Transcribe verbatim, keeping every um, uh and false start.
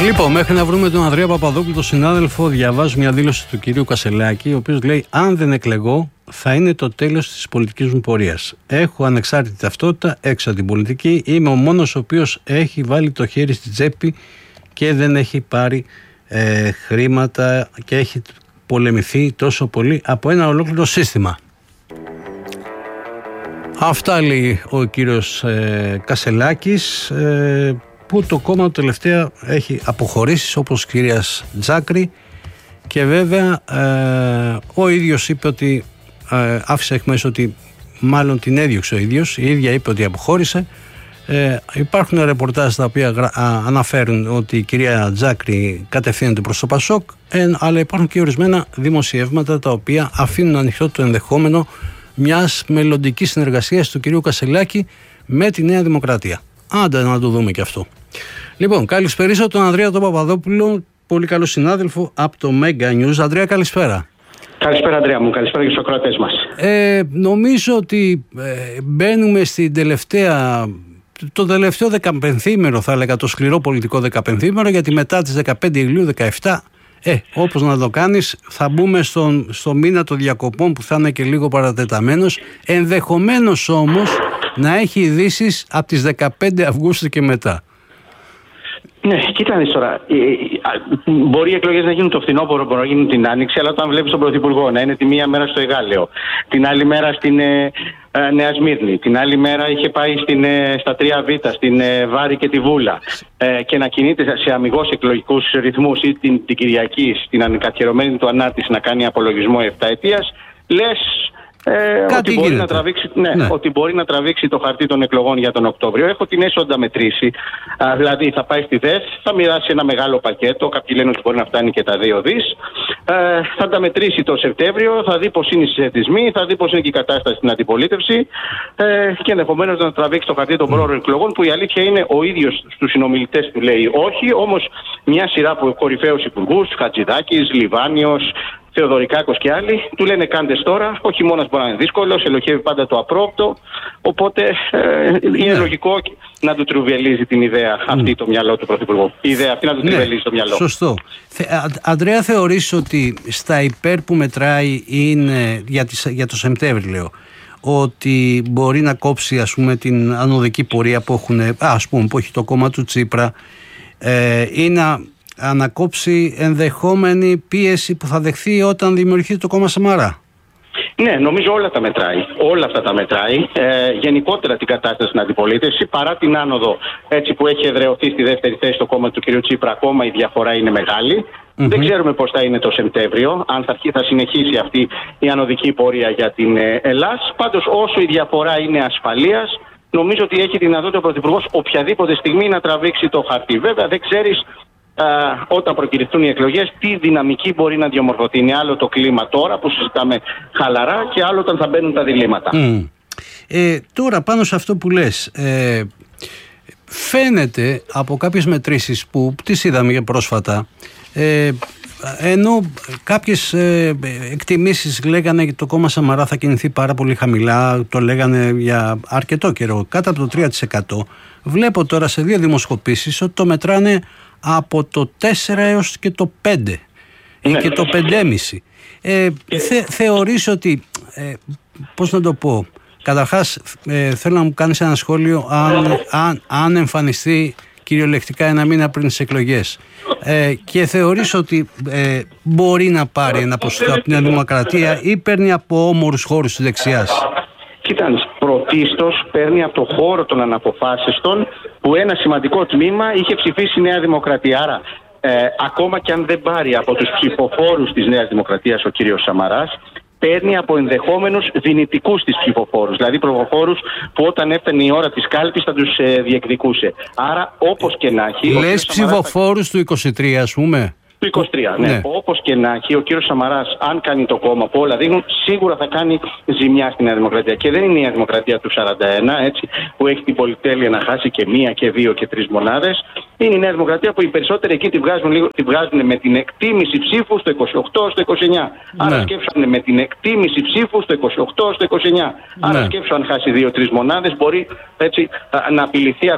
Λοιπόν, μέχρι να βρούμε τον Ανδρέα Παπαδόπουλο, τον συνάδελφο, διαβάζω μια δήλωση του κυρίου Κασελάκη, ο οποίος λέει: αν δεν εκλεγώ, θα είναι το τέλος της πολιτικής μου πορείας. Έχω ανεξάρτητη ταυτότητα έξω από την πολιτική. Είμαι ο μόνος ο οποίος έχει βάλει το χέρι στη τσέπη και δεν έχει πάρει ε, χρήματα και έχει πολεμηθεί τόσο πολύ από ένα ολόκληρο σύστημα. Αυτά λέει ο κύριος ε, Κασελάκης, ε, που το κόμμα του τελευταία έχει αποχωρήσει, όπως η κυρία Τζάκρη, και βέβαια ε, ο ίδιος είπε ότι ε, άφησε εκ μέρους ότι μάλλον την έδιωξε ο ίδιος, η ίδια είπε ότι αποχώρησε. Ε, υπάρχουν ρεπορτάζ τα οποία γρα, α, αναφέρουν ότι η κυρία Τζάκρη κατευθύνεται προς το Πασόκ, ε, αλλά υπάρχουν και ορισμένα δημοσιεύματα τα οποία αφήνουν ανοιχτό το ενδεχόμενο μιας μελλοντικής συνεργασίας του κυρίου Κασελάκη με τη Νέα Δημοκρατία. Άντε να το δούμε και αυτό. Λοιπόν, καλησπερίσω τον Ανδρέα τον Παπαδόπουλο, πολύ καλό συνάδελφο από το Mega News. Ανδρέα, καλησπέρα. Καλησπέρα, Ανδρέα μου. Καλησπέρα και στους ακροατές μας. Ε, νομίζω ότι ε, μπαίνουμε στην τελευταία, το τελευταίο δεκαπενθήμερο, θα έλεγα, το σκληρό πολιτικό δεκαπενθήμερο, γιατί μετά τις δεκαπέντε Ιουλίου δεκαεπτά, ε, όπως να το κάνεις, θα μπούμε στον, στο μήνα των διακοπών που θα είναι και λίγο παρατεταμένος. Ενδεχομένως όμως να έχει ειδήσεις από τις δεκαπέντε Αυγούστου και μετά. Ναι, κοίτα τώρα. Μπορεί οι εκλογές να γίνουν το φθινόπωρο, μπορεί να γίνουν την Άνοιξη, αλλά όταν βλέπεις τον Πρωθυπουργό να είναι τη μία μέρα στο Εγάλεο, την άλλη μέρα στην ε, ε, Νέα Σμύρνη, την άλλη μέρα είχε πάει στην, ε, στα τρία Β, στην ε, Βάρη και τη Βούλα, ε, και να κινείται σε αμιγώς εκλογικούς ρυθμούς, ή την, την Κυριακή στην ανεκαθιερωμένη του ανάρτηση να κάνει απολογισμό επταετίας, λες Ε, ότι, μπορεί να τραβήξει, ναι, ναι. ότι μπορεί να τραβήξει το χαρτί των εκλογών για τον Οκτώβριο. Έχω την έσοδα μετρήσει. Α, δηλαδή θα πάει στη ΔΕΘ, θα μοιράσει ένα μεγάλο πακέτο. Κάποιοι λένε ότι μπορεί να φτάνει και τα δύο δις. Ε, θα τα μετρήσει το Σεπτέμβριο, θα δει πώς είναι οι συσχετισμοί, θα δει πώς είναι και η κατάσταση στην αντιπολίτευση, ε, και ενδεχομένως να τραβήξει το χαρτί των πρόωρων εκλογών, που η αλήθεια είναι ο ίδιος στους συνομιλητές του λέει όχι. Όμως μια σειρά από κορυφαίους υπουργούς, Χατζηδάκης, Λιβάνιος, Θεοδωρικάκος και άλλοι, του λένε κάντε τώρα. Ο χειμώνας μπορεί να είναι δύσκολος, ελοχεύει πάντα το απρόπτο. Οπότε ε, είναι ναι. λογικό να του τρουβελίζει την ιδέα αυτή mm. το μυαλό του Πρωθυπουργού. Η ιδέα αυτή να του ναι. τρουβελίζει το μυαλό. Σωστό. Θε, Α, Ανδρέα, θεωρείς ότι στα υπέρ που μετράει είναι για, τις, για το Σεπτέμβριο, λέω, ότι μπορεί να κόψει, ας πούμε, την ανωδική πορεία που, έχουν, α, ας πούμε, που έχει το κόμμα του Τσίπρα, ε, ή να ανακόψει ενδεχόμενη πίεση που θα δεχθεί όταν δημιουργηθεί το κόμμα Σαμαρά? Ναι, νομίζω όλα τα μετράει. Όλα αυτά τα μετράει. Ε, γενικότερα την κατάσταση στην αντιπολίτευση, παρά την άνοδο έτσι που έχει εδραιωθεί στη δεύτερη θέση το κόμμα του κ. Τσίπρα, ακόμα η διαφορά είναι μεγάλη. Mm-hmm. Δεν ξέρουμε πώς θα είναι το Σεπτέμβριο, αν θα, θα συνεχίσει αυτή η ανωδική πορεία για την ε, Ελλάς. Πάντως, όσο η διαφορά είναι ασφαλείας, νομίζω ότι έχει δυνατότητα ο Πρωθυπουργός οποιαδήποτε στιγμή να τραβήξει το χαρτί. Βέβαια, δεν ξέρεις Uh, όταν προκηρυχθούν οι εκλογές τι δυναμική μπορεί να διαμορφωθεί. Είναι άλλο το κλίμα τώρα που συζητάμε χαλαρά και άλλο όταν θα μπαίνουν τα διλήμματα. Mm. Ε, τώρα πάνω σε αυτό που λες, ε, φαίνεται από κάποιες μετρήσεις που τις είδαμε πρόσφατα, ε, ενώ κάποιες ε, εκτιμήσεις λέγανε ότι το κόμμα Σαμαρά θα κινηθεί πάρα πολύ χαμηλά, το λέγανε για αρκετό καιρό, κάτω από το τρία τοις εκατό, βλέπω τώρα σε δύο δημοσκοπήσεις ότι το μετράνε από το τέσσερα έως και το πέντε, ναι, και το πέντε κόμμα πέντε. Ε, θε, θεωρείς ότι, ε, πώς να το πω, καταρχάς ε, θέλω να μου κάνεις ένα σχόλιο αν, αν, αν εμφανιστεί κυριολεκτικά ένα μήνα πριν τις εκλογές, ε, και θεωρείς ότι ε, μπορεί να πάρει ένα ποσοστό από την Δημοκρατία ή παίρνει από όμορους χώρους της δεξιάς? Κοίταξε, πρωτίστως παίρνει από το χώρο των αναποφάσιστων, που ένα σημαντικό τμήμα είχε ψηφίσει η Νέα Δημοκρατία. Άρα, ε, ακόμα και αν δεν πάρει από τους ψηφοφόρους της Νέας Δημοκρατίας ο κύριος Σαμαράς, παίρνει από ενδεχόμενους δυνητικούς της ψηφοφόρους. Δηλαδή, ψηφοφόρους που όταν έφτανε η ώρα της κάλπης θα τους ε, διεκδικούσε. Άρα, όπως και να έχει. Λες ψηφοφόρους θα... του είκοσι τρία, ας πούμε. Του είκοσι τρία, ναι. ναι. Όπως και να έχει, ο κύριος Σαμαράς, αν κάνει το κόμμα που όλα δείχνουν, σίγουρα θα κάνει ζημιά στη Νέα Δημοκρατία. Και δεν είναι η Νέα Δημοκρατία του σαράντα ένα, έτσι, που έχει την πολυτέλεια να χάσει και μία και δύο και τρεις μονάδες. Είναι η Νέα Δημοκρατία που οι περισσότεροι εκεί τη βγάζουν, λίγο, τη βγάζουν με την εκτίμηση ψήφου στο είκοσι οκτώ στο είκοσι εννιά. Ναι. Άρα σκέψανε με την εκτίμηση ψήφου στο είκοσι οκτώ στο είκοσι εννιά. Άρα ναι. σκέψου αν χάσει δύο τρεις μονάδες, μπορεί έτσι, να απειληθεί